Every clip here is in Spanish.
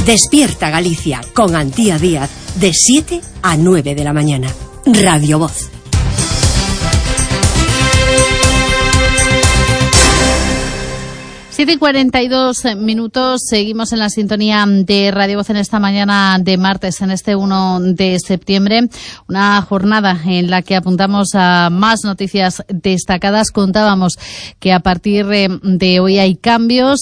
Despierta Galicia con Antía Díaz de 7 a 9 de la mañana. Radio Voz. Siete y 42 minutos, seguimos en la sintonía de Radio Voz en esta mañana de martes, en este 1 de septiembre, una jornada en la que apuntamos a más noticias destacadas. Contábamos que a partir de hoy hay cambios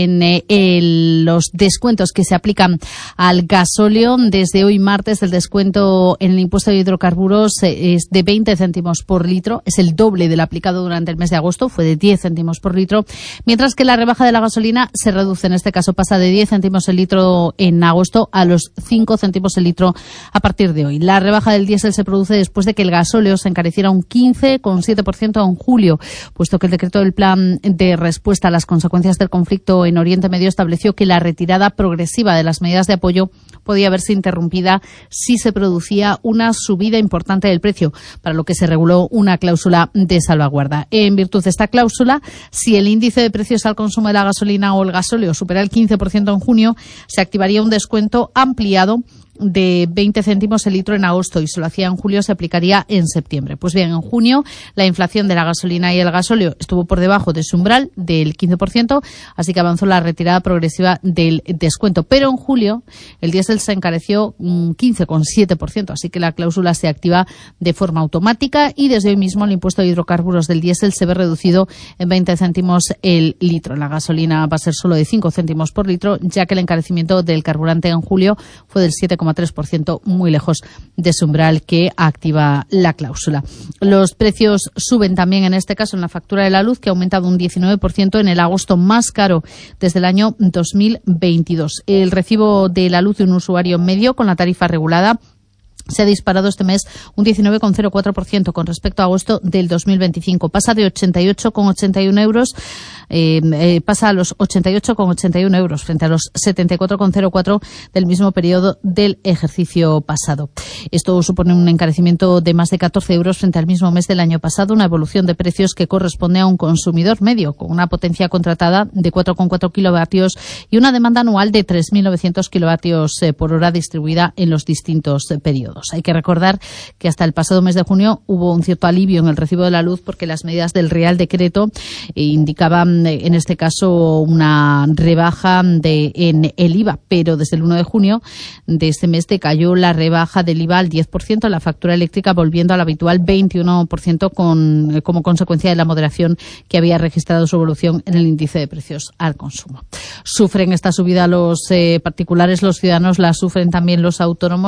en los descuentos que se aplican al gasóleo. Desde hoy martes el descuento en el impuesto de hidrocarburos es de 20 céntimos por litro, es el doble del aplicado durante el mes de agosto, fue de 10 céntimos por litro, mientras que la rebaja de la gasolina se reduce, en este caso pasa de 10 céntimos el litro en agosto a los 5 céntimos el litro a partir de hoy. La rebaja del diésel se produce después de que el gasóleo se encareciera un 15,7% en julio, puesto que el decreto del Plan de Respuesta a las Consecuencias del Conflicto en Oriente Medio estableció que la retirada progresiva de las medidas de apoyo podía verse interrumpida si se producía una subida importante del precio, para lo que se reguló una cláusula de salvaguarda. En virtud de esta cláusula, si el índice de precios al consumo de la gasolina o el gasóleo supera el 15% en junio, se activaría un descuento ampliado de 20 céntimos el litro en agosto, y si lo hacía en julio se aplicaría en septiembre. Pues bien, en junio la inflación de la gasolina y el gasóleo estuvo por debajo de su umbral del 15%, así que avanzó la retirada progresiva del descuento. Pero en julio el diésel se encareció un 15,7%, así que la cláusula se activa de forma automática y desde hoy mismo el impuesto de hidrocarburos del diésel se ve reducido en 20 céntimos el litro. La gasolina va a ser solo de 5 céntimos por litro, ya que el encarecimiento del carburante en julio fue del 7,3%, muy lejos de su umbral que activa la cláusula. Los precios suben también, en este caso en la factura de la luz, que ha aumentado un 19% en el agosto más caro desde el año 2022. El recibo de la luz de un usuario medio con la tarifa regulada se ha disparado este mes un 19,04% con respecto a agosto del 2025. Pasa de 88,81 euros, pasa a los 88,81 euros frente a los 74,04 del mismo periodo del ejercicio pasado. Esto supone un encarecimiento de más de 14 euros frente al mismo mes del año pasado, una evolución de precios que corresponde a un consumidor medio con una potencia contratada de 4,4 kilovatios y una demanda anual de 3.900 kilovatios por hora distribuida en los distintos periodos. Hay que recordar que hasta el pasado mes de junio hubo un cierto alivio en el recibo de la luz porque las medidas del Real Decreto indicaban, en este caso, una rebaja en el IVA, pero desde el 1 de junio de este mes decayó la rebaja del IVA al 10%, la factura eléctrica volviendo al habitual 21% como consecuencia de la moderación que había registrado su evolución en el índice de precios al consumo. Sufren esta subida los particulares, los ciudadanos, la sufren también los autónomos.